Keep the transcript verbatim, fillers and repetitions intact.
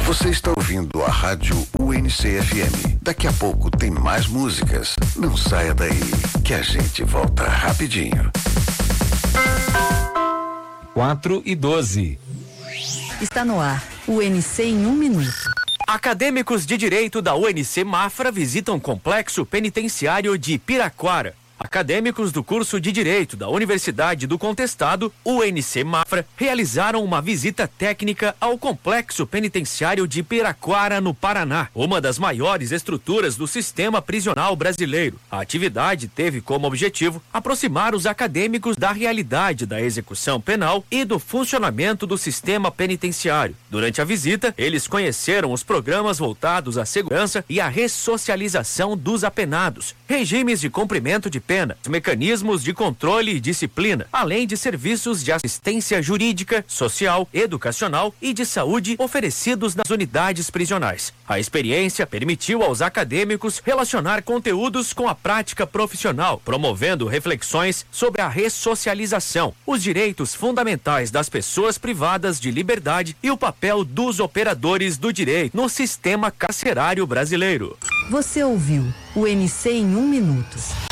Você está ouvindo a Rádio U N C F M. Daqui a pouco tem mais músicas. Não saia daí, que a gente volta rapidinho. quatro e doze. Está no ar, U N C em um minuto. Acadêmicos de Direito da U N C Mafra visitam o Complexo Penitenciário de Piraquara. Acadêmicos do curso de Direito da Universidade do Contestado, U N C Mafra, realizaram uma visita técnica ao Complexo Penitenciário de Piraquara, no Paraná, uma das maiores estruturas do sistema prisional brasileiro. A atividade teve como objetivo aproximar os acadêmicos da realidade da execução penal e do funcionamento do sistema penitenciário. Durante a visita, eles conheceram os programas voltados à segurança e à ressocialização dos apenados, regimes de cumprimento de pena, mecanismos de controle e disciplina, além de serviços de assistência jurídica, social, educacional e de saúde oferecidos nas unidades prisionais. A experiência permitiu aos acadêmicos relacionar conteúdos com a prática profissional, promovendo reflexões sobre a ressocialização, os direitos fundamentais das pessoas privadas de liberdade e o papel dos operadores do direito no sistema carcerário brasileiro. Você ouviu o U N C em um minuto.